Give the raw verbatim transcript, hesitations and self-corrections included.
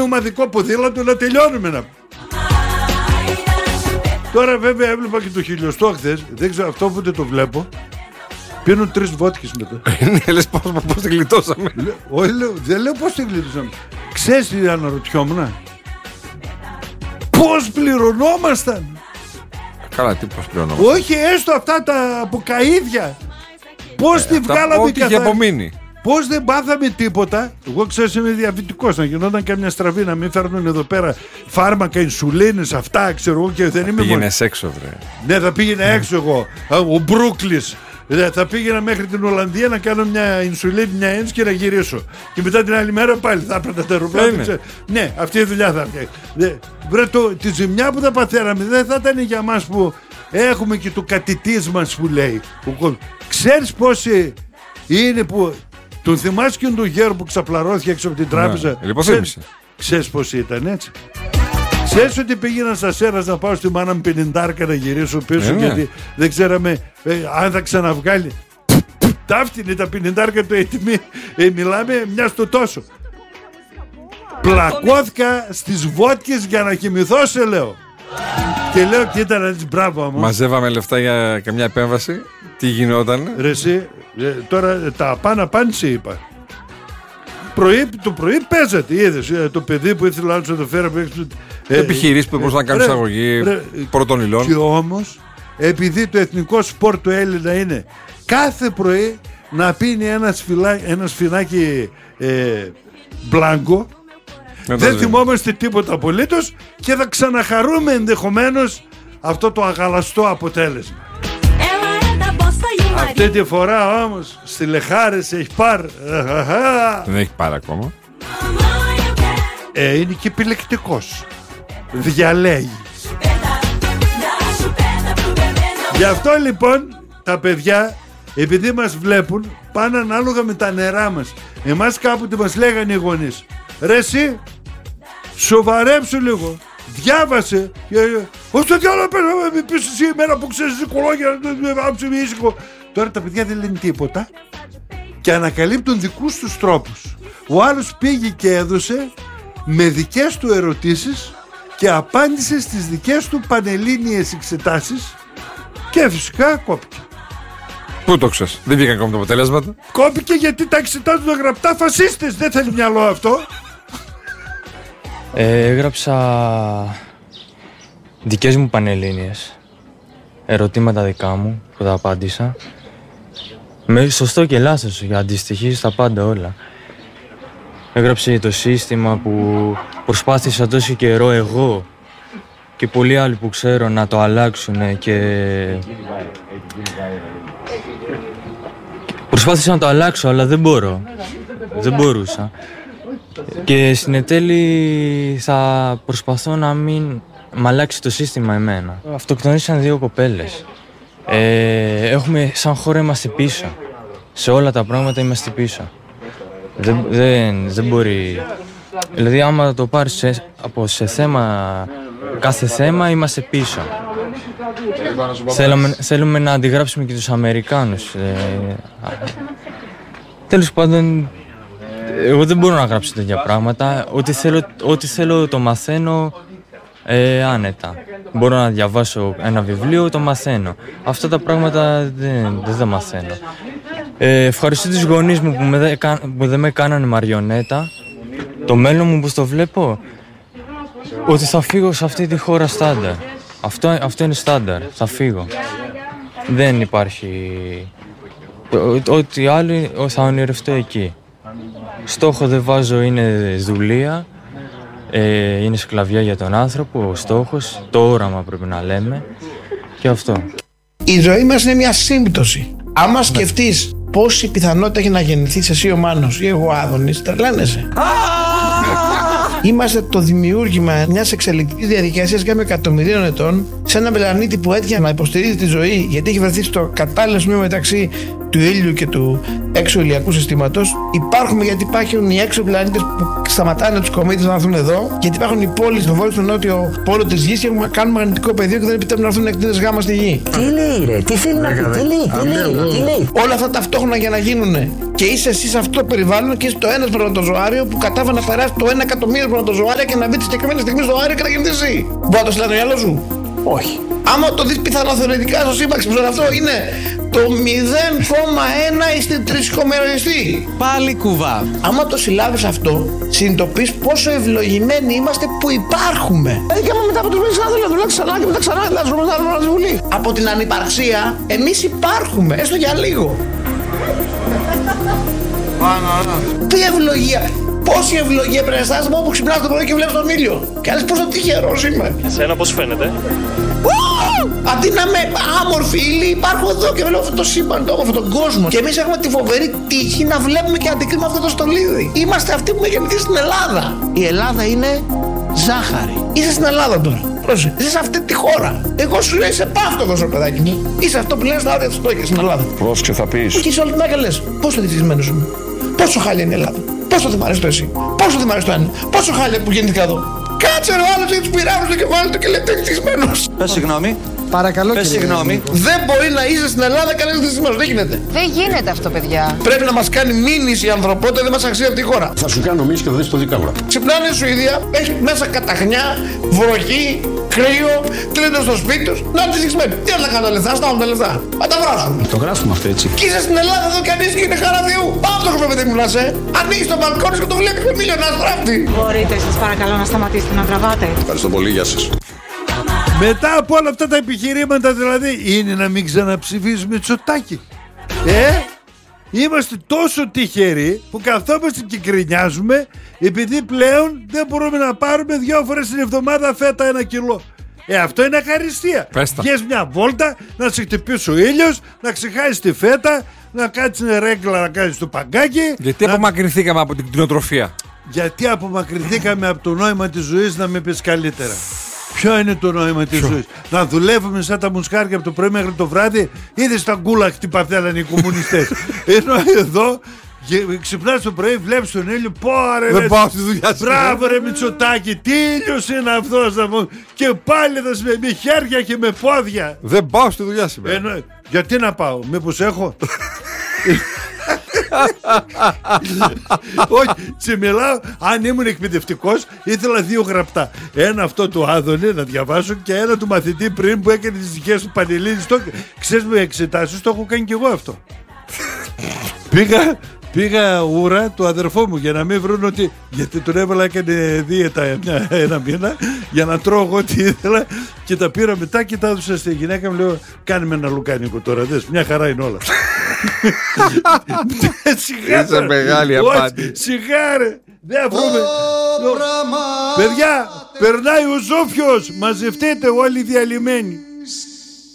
ομαδικό ποδήλατο να τελειώνουμε να... Τώρα βέβαια έβλεπα και το χιλιοστό χθες. Δεν ξέρω αυτό που δεν το βλέπω. Πίνουν τρεις βότκες μετά. Ναι, λες πώς, πώς τη γλιτώσαμε. Όχι, δεν λέω πώς τη γλιτώσαμε. Ξέρεις τι αναρωτιόμουν? Πώς πληρωνόμασταν? Καλά, τι πώς πληρωνόμασταν? Όχι έστω αυτά τα αποκαΐδια. Πώς ε, τη βγάλαμε ό,τι είχε απομείνει. Πώς δεν πάθαμε τίποτα? Εγώ ξέρω είμαι διαβητικός. Να γινόταν καμιά στραβή, να μην φέρνουν εδώ πέρα φάρμακα, ινσουλίνες, αυτά ξέρω εγώ και δεν είμαι. Πήγαινες έξω, βρε. Ναι, θα πήγαινα έξω εγώ. Ο Μπρούκλης. Θα πήγαινα μέχρι την Ολλανδία να κάνω μια ινσουλίνη, μια ένση και να γυρίσω. Και μετά την άλλη μέρα πάλι θα έπαιρνα τα αεροπλάνα. Ναι, αυτή η δουλειά θα έπαιρνα. Βρε, το, τη ζημιά που θα παθαίναμε δεν θα ήταν για μας που έχουμε και το κατητής μας που λέει. Ξέρεις πόσοι είναι που. Τον θυμάσαι και τον γέρο που ξαπλαρώθηκε έξω από την τράπεζα? Ναι, υποθύμησε. Ξέρεις πόσοι ήταν έτσι? Ξέρεις ότι πήγαινα στα Σέρας να πάω στη μάνα μου πενηντάρκα να γυρίσω πίσω, ε, γιατί δεν ξέραμε ε, αν θα ξαναβγάλει. Ταύτινε τα πενηντάρκα του έτοιμοι. Ε, μιλάμε μια στο τόσο. Πλακώθηκα στις βότκες για να κοιμηθώ, σε λέω. Και λέω κοίτα να δεις, μπράβο μου. Μαζεύαμε λεφτά για καμιά επέμβαση. Τι γινόταν? Ρε εσύ, ε, τώρα τα πάνω πάνηση είπα. Πρωί, το πρωί παίζατε, είδες, ε, το παιδί που ήθελε να το φέρει από έξω. Ε, επιχειρήσεις που μπορούσαν να κάνουν εισαγωγή πρώτων υλών. Και όμως, επειδή το εθνικό σπορ του Έλληνα είναι κάθε πρωί να πίνει ένα, σφυλά, ένα σφινάκι ε, μπλάνκο, δεν θυμόμαστε τίποτα απολύτως και θα ξαναχαρούμε ενδεχομένως αυτό το αγαλαστό αποτέλεσμα. Αυτή τη φορά όμως στη Λεχάρες έχει πάρ. Δεν έχει πάρει ακόμα. Ε, είναι και επιλεκτικός. Διαλέγει. Γι' αυτό λοιπόν τα παιδιά, επειδή μας βλέπουν, πάνε ανάλογα με τα νερά μας. Εμάς κάποτε μας λέγανε οι γονείς, ρε εσύ, σοβαρέψου λίγο, διάβασε. Ως το διάλογο πες να πεις εσύ εμένα που ξέρεις οικολόγια, άψε με ήσυχο. Τώρα τα παιδιά δεν λένε τίποτα και ανακαλύπτουν δικούς τους τρόπους. Ο άλλος πήγε και έδωσε με δικές του ερωτήσεις και απάντησε στις δικές του πανελλήνιες εξετάσεις και φυσικά κόπηκε. Πού το ξέρεις? Δεν βγήκαν ακόμα τα αποτελέσματα. Κόπηκε γιατί τα εξετάζουν γραπτά φασίστες. Δεν θέλει μυαλό αυτό. Ε, έγραψα δικές μου πανελλήνιες, ερωτήματα δικά μου που τα απάντησα. Με σωστό και λάθος, για αντιστοιχεί στα πάντα όλα. Έγραψε το σύστημα που προσπάθησα τόσο καιρό εγώ και πολλοί άλλοι που ξέρω να το αλλάξουν και προσπάθησα να το αλλάξω αλλά δεν μπορώ, δεν μπορούσα και στην ετέλη θα προσπαθώ να μην μ' αλλάξει το σύστημα εμένα. Αυτοκτονήσαν δύο κοπέλες. Ε, έχουμε, σαν χώρα είμαστε πίσω. Σε όλα τα πράγματα είμαστε πίσω. Δεν, δεν, δεν μπορεί. Δηλαδή άμα το πάρεις σε, από σε θέμα, κάθε θέμα είμαστε πίσω. Θέλουμε, θέλουμε να αντιγράψουμε και τους Αμερικάνους. Ε, τέλος πάντων, εγώ δεν μπορώ να γράψω τέτοια πράγματα. Ό,τι θέλω, ό,τι θέλω το μαθαίνω ε, άνετα. Μπορώ να διαβάσω ένα βιβλίο, το μαθαίνω. Αυτά τα πράγματα δεν, δεν τα μαθαίνω. Ε, ευχαριστώ τους γονείς μου που, με, που δεν με κάνανε μαριονέτα. Το μέλλον μου, πώς το βλέπω, ότι θα φύγω σε αυτή τη χώρα στάνταρ. Αυτό, αυτό είναι στάνταρ, θα φύγω. Δεν υπάρχει... Ό,τι άλλο θα ονειρευτώ εκεί. Στόχο δεν βάζω, είναι δουλεία. Ε, είναι σκλαβιά για τον άνθρωπο, ο στόχος, το όραμα πρέπει να λέμε και αυτό. Η ζωή μας είναι μια σύμπτωση. Άμα σκεφτείς πόση πιθανότητα έχει να γεννηθείς εσύ ο Μάνος ή εγώ ο Άδωνης, τρελαίνεσαι. Είμαστε το δημιούργημα μιας εξελικτικής διαδικασίας κάμια εκατομμυρίων ετών σε ένα πλανήτη που έτυχε να υποστηρίζει τη ζωή γιατί έχει βρεθεί στο κατάλληλο σημείο μεταξύ του ήλιου και του έξω ηλιακού συστήματος. Υπάρχουμε γιατί υπάρχουν οι έξω πλανήτες που σταματάνε τους κομήτες να έρθουν εδώ, γιατί υπάρχουν οι πόλεις στο βόρειο, στο νότιο πόλο της γης και κάνουν μαγνητικό πεδίο και δεν επιτρέπουν να έρθουν εκτείνες γάμα στη γη. Τι λέει, ρε, τι θέλει να πει, τι λέει, τι λέει, τι λέει. Όλα αυτά ταυτόχρονα για να γίνουν Και είσαι εσύ σε αυτό το περιβάλλον και είσαι το ένα σπερματοζωάριο που κατάφερε να περάσει το ένα εκατομμύριο σπερματοζωάρια και να μπει τη συγκεκριμένη στιγμή στο αέριο και να γεννηθεί εσύ. Μπορεί να το στείλει το μυαλό σου? Όχι. Άμα το δεις πιθανό θεωρητικά στο σύμπαξη, που αυτό είναι το μηδέν κόμμα ένα στην τρισικομεριστή. Πάλι κουβά. Άμα το συλλάβεις αυτό, συνειδητοποιείς πόσο ευλογημένοι είμαστε που υπάρχουμε. Δηλαδή και άμα μετά από τους μήνες να δουλεύει ξανά και μετά ξανά, δηλαδή να στη Βουλή. Από την ανυπαρξία, εμείς υπάρχουμε, έστω για λίγο. Τι ευλογία! Πόση ευλογία πρέπει να αισθάνεσαι μόνο που ξυπνάς το πρωί και βλέπεις τον ήλιο. Και λες πόσο τυχερός είμαι. Εσένα πώς φαίνεται? Αντί να είμαι άμορφη ύλη, υπάρχω εδώ και βλέπω αυτό το σύμπαν, το όμορφο, τον κόσμο. Και εμείς έχουμε τη φοβερή τύχη να βλέπουμε και να αντικρίνουμε αυτό το στολίδι. Είμαστε αυτοί που έχουμε γεννηθεί στην Ελλάδα. Η Ελλάδα είναι ζάχαρη. Είσαι στην Ελλάδα τώρα. Πρόσεχε. Είσαι σε αυτή τη χώρα. Εγώ σου λέω είσαι πάυκοδος, ρε παιδάκι μου. Είσαι αυτό που λες στα όρια της φτώχειας στην Ελλάδα. Πρόσεχε, θα πεις. Και είσαι όλη τη μέρα λες πόσο δυστυχισμένος είμαι. Πόσο χάλια είναι η Ελλάδα. Πόσο δεν μ' αρέσει το εσύ. Πόσο δεν μ' αρέσει το ένα. Πόσο χάλια που γεννήθηκα εδώ. Κάτσε ρε, ο άλλος έχει τους πειράβους στο κεφάλι του και λέει ευτυχισμένος. Πες συγγνώμη. Παρακαλώ, Πες συγγνώμη. Δεν μπορεί να είσαι στην Ελλάδα κανένας ευτυχισμένος. Δεν γίνεται. Δεν γίνεται αυτό, παιδιά. Πρέπει να μας κάνει μήνυση η ανθρωπότητα, δεν μας αξίζει αυτή η χώρα. Θα σου κάνω μήνυση και θα δεις το δικά μου. Ξυπνάνε στη Σουηδία, έχει μέσα καταχνιά, βροχή, κρύο, κλείνουν στο σπίτι τους. Να είναι ευτυχισμένοι. Τι να κάνουν τα λεφτά, στάουν τα λεφτά. Θα τα βράσουν. Το γράφουμε αυτό έτσι. Και είσαι στην Ελλάδα εδώ και ανήσυχη και είναι χαρά Θεού. Πάμε το χρόνο, παιδί μου, να σε. Ανοίγεις το μπαλκόνι και το βλέπεις με μίλιο να στράφτει. Μπορείτε, σας παρακαλώ, να σταματήσετε να τραβάτε. Ευχαριστώ πολύ, γεια σας. Μετά από όλα αυτά τα επιχειρήματα, δηλαδή, είναι να μην ξαναψηφίσουμε Τσοτάκη. Ε, είμαστε τόσο τυχεροί που καθόμαστε και γκρινιάζουμε επειδή πλέον δεν μπορούμε να πάρουμε δύο φορές την εβδομάδα φέτα ένα κιλό. Ε, αυτό είναι ευχαριστία. Βγες μια βόλτα, να σε χτυπήσει ο ήλιος, να ξεχάσεις τη φέτα, να κάτσεις ρέγκλα να κάνεις το παγκάκι. Γιατί να... απομακρυνθήκαμε από την κτηνοτροφία? Γιατί απομακρυνθήκαμε από το νόημα της ζωής, να με πεις καλύτερα. Ποιο είναι το νόημα της ζωής? Να δουλεύουμε σαν τα μουσχάρια από το πρωί μέχρι το βράδυ? Είδες τα γκούλα χτυπαθέλανε οι κομμουνιστές. Ενώ εδώ ξυπνάς το πρωί, βλέπεις τον ήλιο. Πόρε, δεν πάω στη δουλειά σου. Μπράβο ρε Μητσοτάκη, τι ήλιος είναι αυτός? Και πάλι θα με, με χέρια και με πόδια. Δεν πάω στη δουλειά σήμερα. Ενώ, γιατί να πάω, μήπως έχω? Όχι, σε μιλάω. Αν ήμουν εκπαιδευτικός, ήθελα δύο γραπτά. Ένα αυτό του Άδωνη να διαβάσω και ένα του μαθητή πριν που έκανε τις δικές του Πανελλήνιες. Ξέρεις με εξετάσεις, το έχω κάνει κι εγώ αυτό. Πήγα Πήγα ούρα του αδερφό μου για να μην βρουν ότι. Γιατί τον έβαλα, έκανε δίαιτα μια, ένα μήνα για να τρώω εγώ ό,τι ήθελα. Και τα πήρα μετά και τα έδωσα στη γυναίκα μου. Λέω: κάνε με ένα λουκάνικο τώρα. Δες, μια χαρά είναι όλα. Είσαι μεγάλη απάτη. Σιγάρε. Δεν βρούμε. Παιδιά, περνάει ο Ζόφιος. Μαζευτείτε όλοι οι διαλυμένοι.